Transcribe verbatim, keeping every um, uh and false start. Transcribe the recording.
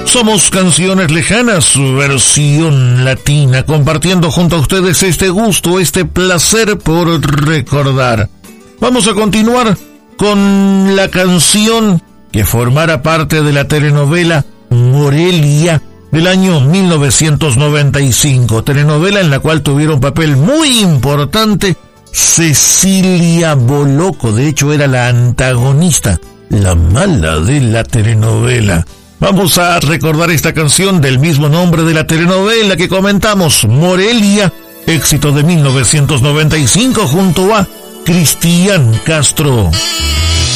Somos Canciones Lejanas, su versión latina, compartiendo junto a ustedes este gusto, este placer por recordar. Vamos a continuar con la canción que formara parte de la telenovela Morelia del año mil novecientos noventa y cinco, telenovela en la cual tuvieron papel muy importante Cecilia Boloco. De hecho, era la antagonista, la mala de la telenovela. Vamos a recordar esta canción del mismo nombre de la telenovela que comentamos, Morelia, éxito de mil novecientos noventa y cinco junto a Cristian Castro.